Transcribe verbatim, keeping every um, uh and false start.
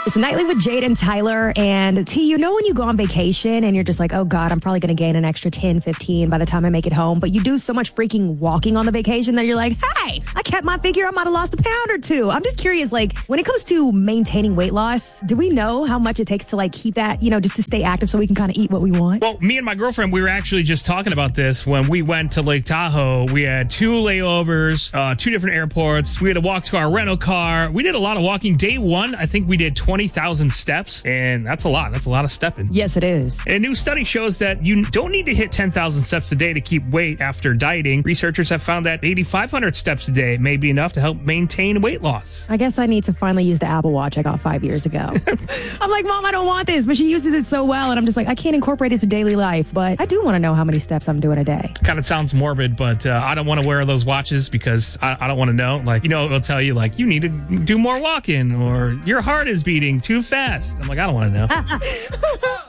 It's Nightly with Jade and Tyler. And T, you know when you go on vacation and you're just like, oh God, I'm probably going to gain an extra ten, fifteen by the time I make it home. But you do so much freaking walking on the vacation that you're like, hey, I kept my figure. I might have lost a pound or two. I'm just curious, like when it comes to maintaining weight loss, do we know how much it takes to like keep that, you know, just to stay active so we can kind of eat what we want? Well, me and my girlfriend, we were actually just talking about this when we went to Lake Tahoe. We had two layovers, uh, two different airports. We had to walk to our rental car. We did a lot of walking. Day one, I think we did twenty thousand steps, and that's a lot. That's a lot of stepping. Yes, it is. And a new study shows that you don't need to hit ten thousand steps a day to keep weight after dieting. Researchers have found that eighty-five hundred steps a day may be enough to help maintain weight loss. I guess I need to finally use the Apple Watch I got five years ago. I'm like, Mom, I don't want this, but she uses it so well, and I'm just like, I can't incorporate it to daily life, but I do want to know how many steps I'm doing a day. Kind of sounds morbid, but uh, I don't want to wear those watches because I, I don't want to know. Like, you know, it'll tell you, like, you need to do more walking or your heart is beating too fast. I'm like, I don't want to know.